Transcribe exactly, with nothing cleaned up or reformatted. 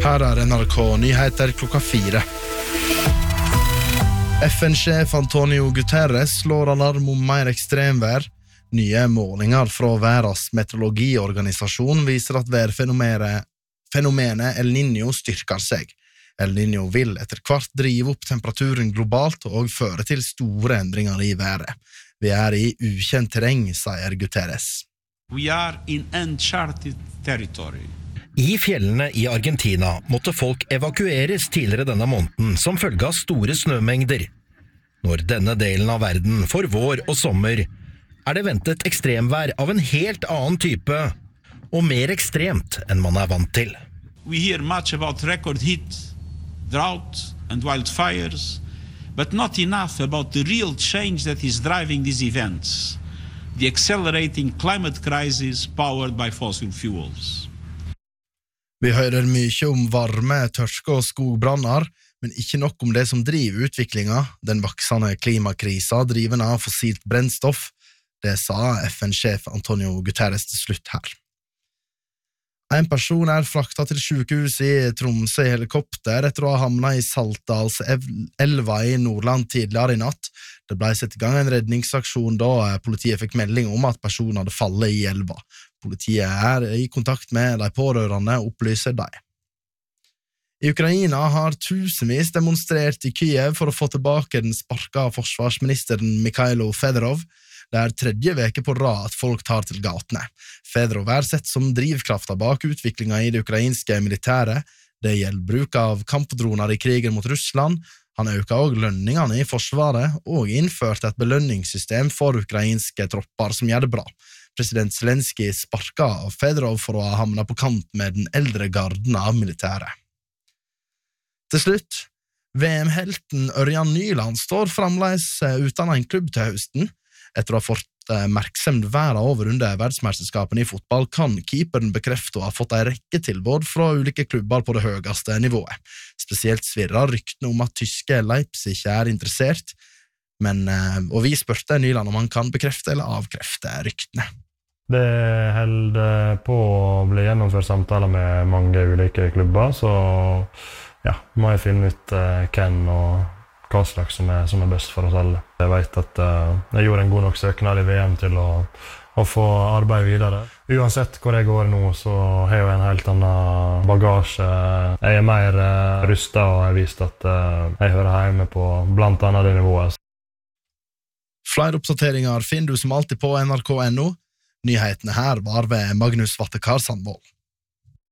Her er N R K Nyheter klokka fire. F N-sjef Antonio Guterres slår alarm om mer ekstremvær. Nye målinger fra verdens meteorologiorganisasjon viser at værfenomenet fenomenet El Niño styrker seg. El Niño vil etter hvert drive opp temperaturen globalt og føre til store endringer i været. Vi er i ukjent terreng, sier Guterres. We are in uncharted territory. I fjellene i Argentina måtte folk evakueres tidligere denne måneden som følge av store snømengder. Når denne delen av verden får vår og sommer, er det ventet ekstremvær av en helt annen type, og mer ekstremt enn man er vant til. We hear much about record heat, drought and wildfires, but not enough about the real change that is driving these events, the accelerating climate crisis powered by fossil fuels. Vi hører mye om varme, tørske og skogbranner, men ikke nok om det som driver utviklinga, den voksende klimakrisa driven av fossilt brennstoff. Det sa F N-sjef Antonio Guterres til slutt her. En person er fraktet til sykehus i Tromsø i helikopter etter å ha hamnet i Saltdalselva i Nordland tidligere i natt. Det ble satt i gang en redningsaksjon da politiet fikk melding om at personen hadde fallet i elva. Politiet er i kontakt med de pårørende og opplyser dem. I Ukraina har tusenvis demonstrert i Kyiv for å få tilbake den sparka forsvarsministeren Mikhailo Fedorov. Det er tredje veke på rad at folk tar til gatene. Fedorov er sett som drivkrafta bak utviklinga i det ukrainske militæret. Det gjelder bruk av kampdroner i krigen mot Russland. Han øker også lønningene i forsvaret og innførte et belønningssystem for ukrainske tropper som gjør det bra. President Zelensky sparka Fedorov for å ha hamnet på kant med den eldre garden av militæret. Til slutt, V M-helten Ørjan Nyland står fremdeles uten en klubb til høsten. Etter å ha fått merksemd verden over under verdensmesterskapen i fotball, kan keeperen bekrefte å ha fått en rekke tilbud fra ulike klubber på det høyeste nivået. Spesielt svirrer ryktene om at tyske Leipzig er interessert, men, og vi spørte Nyland om han kan bekrefte eller avkrefte ryktene. Det holder på å bli gjennomført samtaler med mange ulike klubber, så ja, må jeg finne ut uh, hvem og hva slags som er, som er best for oss alle. Jeg vet at uh, jeg gjorde en god nok søknad i V M til å, å få arbeid videre. Uansett hvor jeg går nå, så har jeg en helt annen bagasje. Jeg er mer uh, rustet, og jeg har vist at uh, jeg hører hjemme på blant annet det nivået. Flere oppdateringer finner du som alltid på N R K punktum no. Nyhetene her var ved Magnus Vattekar Sandvold.